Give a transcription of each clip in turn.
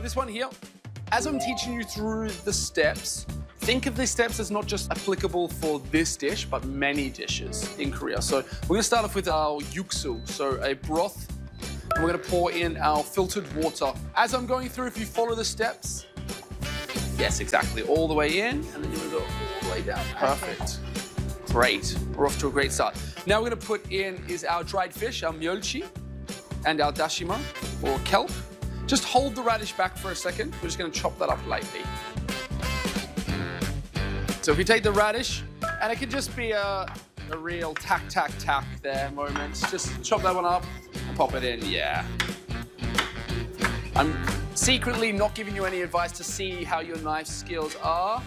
this one here, as I'm teaching you through the steps, think of these steps as not just applicable for this dish, but many dishes in Korea. So we're gonna start off with our yuksu, so a broth, and we're gonna pour in our filtered water. As I'm going through, if you follow the steps, yes, exactly, all the way in, and then you're gonna go all the way down. Perfect. Great, we're off to a great start. Now we're gonna put in is our dried fish, our myeolchi, and our dashima, or kelp. Just hold the radish back for a second. We're just gonna chop that up lightly. So if you take the radish, and it can just be a real tack, tack, tack there moment. Just chop that one up and pop it in, yeah. I'm secretly not giving you any advice to see how your knife skills are.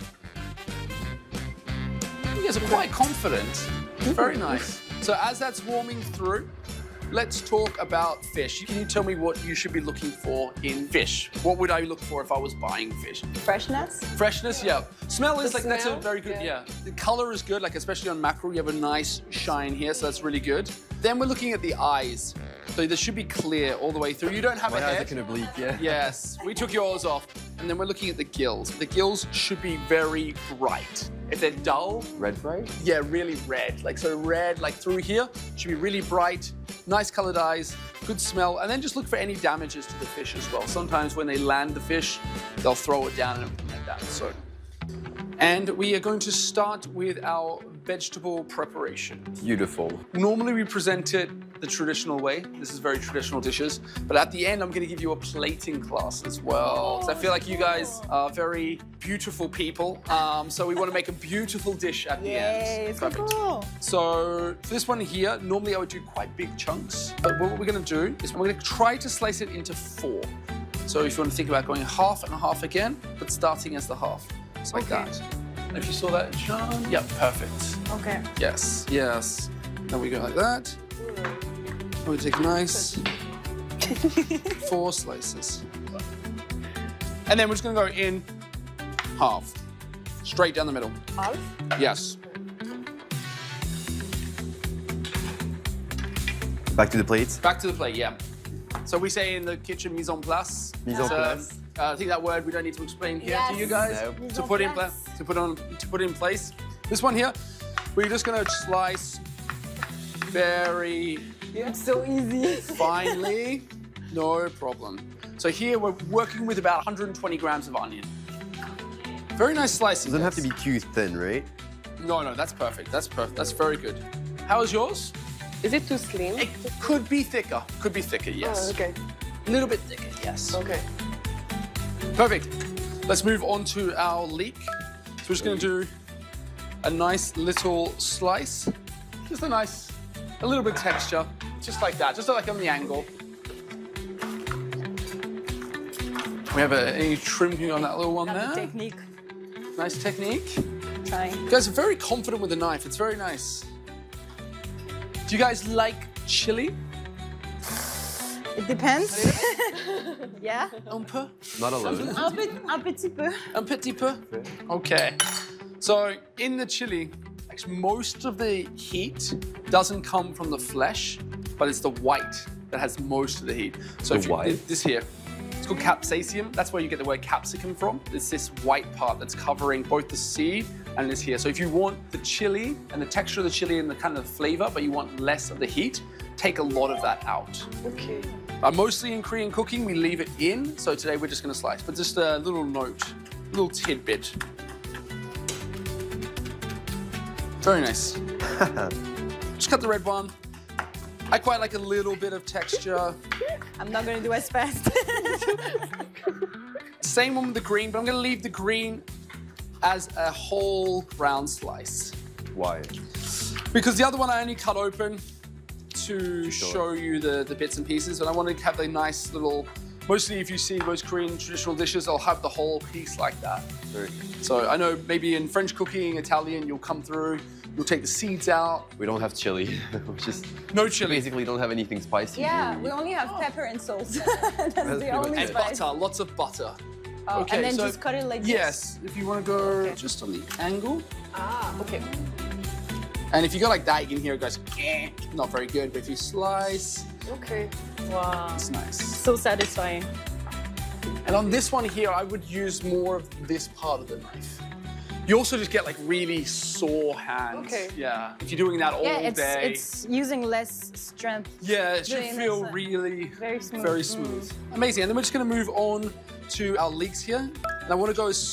You guys are quite confident. Very nice. So as that's warming through, let's talk about fish. Can you tell me what you should be looking for in fish? What would I look for if I was buying fish? Freshness? Freshness, yeah. Smell is like, that's a smell? very good, yeah. The color is good, like especially on mackerel, you have a nice shine here, so that's really good. Then we're looking at the eyes. So they should be clear all the way through. You don't have a My eyes head. are kind of bleak, yeah. Yes, we took yours off. And then we're looking at the gills. The gills should be very bright. If they're dull, Red bright? yeah, really red. Like, so red, like through here, should be really bright, nice colored eyes, good smell, and then just look for any damages to the fish as well. Sometimes when they land the fish, they'll throw it down and everything like that, so. And we are going to start with our vegetable preparation. Beautiful. Normally we present it the traditional way. This is very traditional dishes. But at the end, I'm gonna give you a plating class as well. So I feel like you guys are very beautiful people. So we wanna make a beautiful dish at the end. Perfect. Cool. So for this one here, normally I would do quite big chunks. But what we're gonna do is we're gonna try to slice it into 4. So if you wanna think about going half and half again, but starting as the half. Just like that. And if you saw that, Sean? Yeah, perfect. Okay. Yes, yes. Then we go like that. We take nice 4 slices. And then we're just gonna go in half. Straight down the middle. Half? Yes. Back to the plates. Back to the plate, yeah. So we say in the kitchen mise en place. Mise en place. I think that word we don't need to explain here to you Yes. guys. No. Mise To en put in place. to put in place. This one here, we're just gonna slice very It's so easy. finely. No problem. So here we're working with about 120 grams of onion. Very nice slicing. Doesn't have to guys. be too thin, right? No, that's perfect. That's perfect. That's very good. How is yours? Is it too slim? It could be thicker. Could be thicker, yes. Oh, okay. A little bit thicker, yes. Okay. Perfect. Let's move on to our leek. So we're just gonna do a nice little slice. Just a little bit of texture. Just like that, just like on the angle. We have any trimming on that little one That's the there. technique. Nice technique. Trying. You guys are very confident with the knife. It's very nice. Do you guys like chili? It depends. Yeah. Un peu? Not alone. Un petit peu. Un petit peu? Okay. So in the chili, actually most of the heat doesn't come from the flesh, but it's the white that has most of the heat. So The if you, white? this here, it's called capsaicin. That's where you get the word capsicum from. It's this white part that's covering both the seed and this here. So if you want the chili and the texture of the chili and the kind of flavor, but you want less of the heat, take a lot of that out. Okay. Mostly in Korean cooking, we leave it in. So today we're just gonna slice, but just a little note, a little tidbit. Very nice. Just cut the red one. I quite like a little bit of texture. I'm not gonna do as fast. Same one with the green, but I'm gonna leave the green as a whole round slice. Why? Because the other one I only cut open to show you the bits and pieces, and I want to have the nice little, mostly if you see most Korean traditional dishes, they'll have the whole piece like that. Sorry. So I know maybe in French cooking, Italian, you'll come through, you'll take the seeds out. We don't have chili. We just No chili. basically don't have anything spicy. Yeah, here. we only have pepper and salt. That's the pretty only much And spice. butter, lots of butter. Oh, Okay, and then so- just cut it like this. Yes, if you want to go just on the angle. Ah, okay. And if you go like that, you can hear it goes, eh, not very good, but if you slice, Okay. Wow. it's nice. So satisfying. And on this one here, I would use more of this part of the knife. You also just get like really sore hands. Okay. Yeah. If you're doing that all Yeah, day. it's using less strength. Yeah, it should doing feel this, really very smooth. Very smooth. Amazing. And then we're just going to move on to our leeks here. And I want to go as